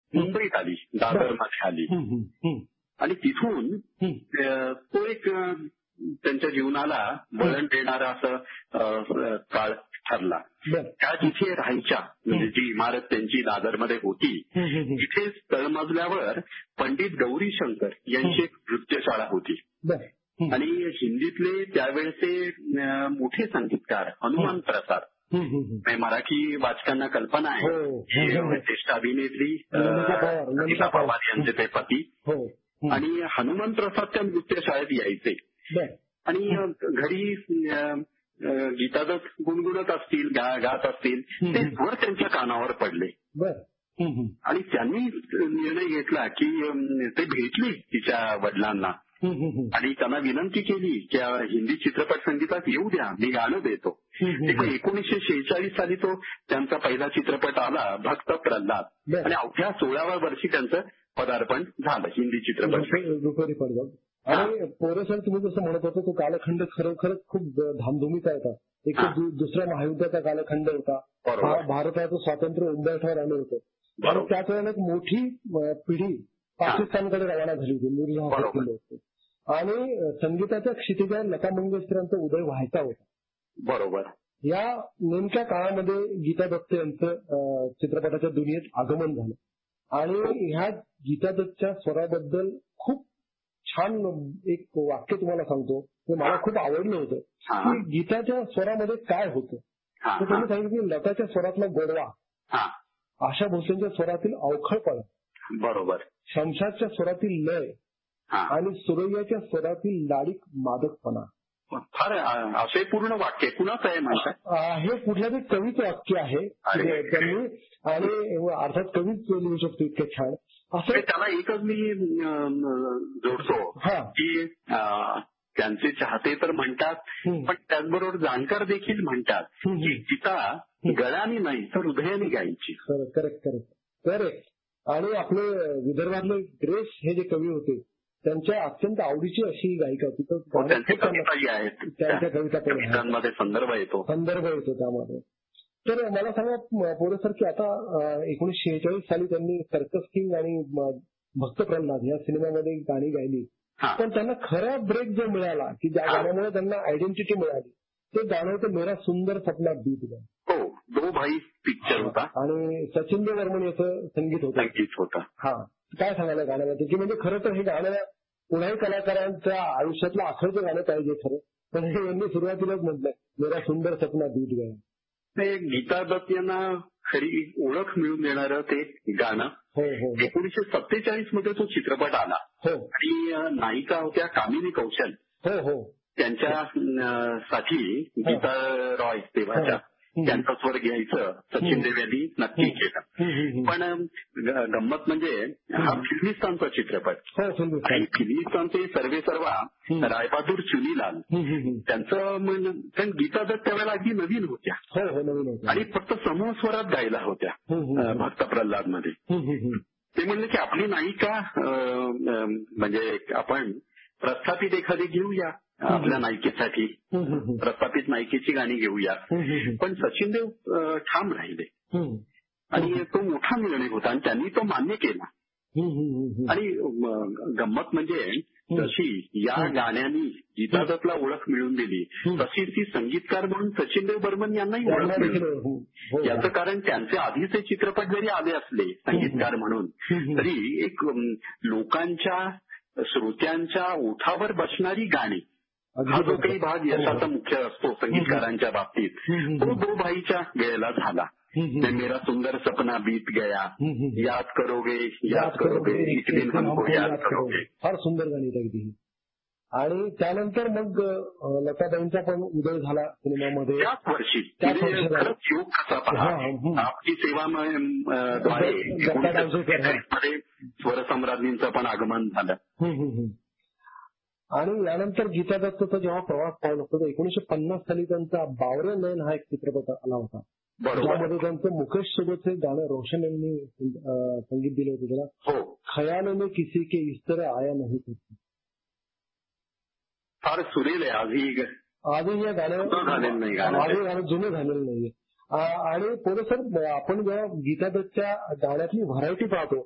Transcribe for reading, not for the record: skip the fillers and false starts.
मुंबईत आली, दादरमध्ये आली. आणि तिथून तो एक त्यांच्या जीवनाला वळण देणारा असं काळ ठरला. त्या जिथे राहायच्या, म्हणजे जी इमारत त्यांची दादरमध्ये होती, तिथे तळमजल्यावर पंडित गौरीशंकर यांची एक नृत्यशाळा होती. आणि हिंदीतले त्यावेळेचे मोठे संगीतकार हनुमान प्रसाद, मराठी वाचकांना कल्पना आहे, ज्येष्ठ अभिनेत्री नमिता पवार यांचे ते पती. आणि हनुमान प्रसाद त्या नृत्यशाळेत यायचे आणि घरी गीतादत्त गुणगुणत असतील, गात असतील, ते स्वर त्यांच्या कानावर पडले. आणि त्यांनी निर्णय घेतला की ते भेटले तिच्या वडिलांना आणि त्यांना विनंती केली की हिंदी चित्रपट संगीतात येऊ द्या, मी गाणं देतो. 1946 साली तो त्यांचा पहिला चित्रपट आला, भक्त प्रल्हाद, आणि अवघ्या 16व्या वर्षी त्यांचं पदार्पण झालं हिंदी चित्रपट. आणि पोरे सर, तुम्ही जसं म्हणत होता तो कालखंड खरोखरच खूप धामधुमीचा होता. एक दुसऱ्या महायुद्धाचा कालखंड होता. भारताचं स्वातंत्र्य उंबरठ्यावर आलं होतं आणि त्याच वेळेला एक मोठी पिढी पाकिस्तानकडे रवाना झाली होती, नूरजहां केलं होतं. आणि संगीताच्या क्षितिजावर लता मंगेशकरांचा उदय व्हायचा होता. बरोबर. या नेमक्या काळामध्ये गीता दत्त यांचं चित्रपटाच्या दुनियेत आगमन झालं. आणि ह्या गीता दत्तच्या स्वराबद्दल खूप छान एक वाक्य तुम्हाला सांगतो, ते मला खूप आवडलं होतं की गीताच्या स्वरामध्ये काय होतं. तर त्यांनी सांगितलं की लताच्या स्वरातला गोडवा, आशा भोसलेंच्या स्वरातील अवखळपणा, बरोबर, शमशादच्या स्वरातील लय आणि सुरैयाच्या स्वरातील लाडीक मादकपणा. फार असे पूर्ण वाक्य कुणाचं आहे म्हणतात? हे कुठल्या तरी कवीचं वाक्य आहे त्यांनी, आणि अर्थात कवीच लिहू शकतो इतकं छान असं. त्याला एकच मी जोडतो की त्यांचे चाहते तर म्हणतात, पण त्याचबरोबर जाणकार देखील म्हणतात की गीता गळ्याने नाही तर हृदयाने गायची. करेक्ट. आणि आपले विदर्भातले ग्रेस हे जे कवी होते, त्यांच्या अत्यंत आवडीची अशी गायिका होती. त्यांच्या कवितांमध्ये संदर्भ येतो त्यामध्ये. तर मला सांगा पोरे सर की आता 1946 साली त्यांनी सर्कस किंग आणि भक्त प्रल्हाद या सिनेमामध्ये गाणी गायली, पण त्यांना खरा ब्रेक जो मिळाला की ज्या गाण्यामुळे त्यांना आयडेंटिटी मिळाली, ते गाणं होतं मेरा सुंदर सपना बीत गया. हो, दो भाई पिक्चर होता आणि सचिन देव बर्मन याचं संगीत होतं. काय सांगायला गाण्यामध्ये की म्हणजे खरं तर हे गाणं पुण्याही कलाकारांच्या आयुष्यातलं आखरचं गाणं पाहिजे खरं, पण हे यांनी सुरुवातीलाच म्हटलंय मेरा सुंदर सपना बीत गया. गीता दत्त यांना खरी ओळख मिळून देणारं ते गाणं. 1947 मध्ये तो चित्रपट आला आणि नायिका होत्या कामिनी कौशल. त्यांच्या साठी गीता रॉय तेव्हाच्या त्यांचा स्वर घ्यायचं सचिन देव यांनी नक्की केलं. पण गंमत म्हणजे हा फिल्मिस्तानचा चित्रपट आणि फिल्मिस्तानचे सर्वेसर्वा रायबहादूर चुनीलाल त्यांचं गीता दत्त त्यावेळेला अगदी नवीन होत्या आणि फक्त समूह स्वरात गायला होत्या भक्त प्रल्हाद मध्ये. ते म्हणले की आपली नायिका म्हणजे आपण प्रस्थापित एखादी घेऊया आपल्या नायिकेसाठी, प्रस्थापित नायिकेची गाणी घेऊया. पण सचिन देव ठाम राहिले आणि तो मोठा निर्णय होता आणि त्यांनी तो मान्य केला. आणि गंमत म्हणजे जशी या गाण्यानी गीता दत्तला ओळख मिळवून दिली, तशीच ती संगीतकार म्हणून सचिन देव बर्मन यांनाही ओळख मिळवली. याचं कारण त्यांचे आधीचे चित्रपट जरी आले असले संगीतकार म्हणून, तरी एक लोकांच्या श्रोत्यांच्या ओठावर बसणारी गाणी हा जो काही भाग यशाचा मुख्य असतो संगीतकारांच्या बाबतीत, तो दो भाईच्या वेळेला झाला. मेरा सुंदर सपना बीत गया, याद करोगे एक दिन हमको याद करोगे. फार सुंदर गाणी अगदी. आणि त्यानंतर मग लताबाईंचा पण उदय झाला सिनेमामध्ये त्याच वर्षी. खरंच योग कसा पहा, आपली सेवाद्वारे स्वरसम्राज्ञींचं पण आगमन झालं. आणि यानंतर गीता दत्तचा जेव्हा प्रवास पाहिला होता 1950 साली त्यांचा बावरे नयन हा एक चित्रपट आला होता, ज्यामध्ये त्यांचं मुकेश सोबतचे गाणं रोशन यांनी संगीत दिलं होतं त्याला. खयाल में किसी के इस तरह आया नहीं. फार सुरेल आहे. आजही या गाणं जुनं झालेलं नाहीये. आणि पुढे सर आपण जेव्हा गीता दत्तच्या गाण्यातली व्हरायटी पाहतो